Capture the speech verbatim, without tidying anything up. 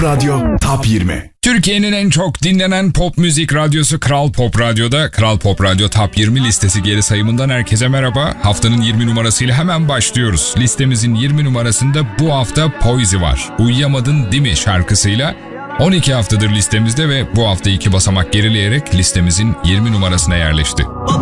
Radyo Top yirmi. Türkiye'nin en çok dinlenen pop müzik radyosu Kral Pop Radyo'da Kral Pop Radyo Top yirmi listesi geri sayımından herkese merhaba. Haftanın yirmi numarasıyla hemen başlıyoruz. Listemizin yirmi numarasında bu hafta Poizy var. Uyuyamadın Değil mi şarkısıyla on iki haftadır listemizde ve bu hafta iki basamak gerileyerek listemizin yirmi numarasına yerleşti.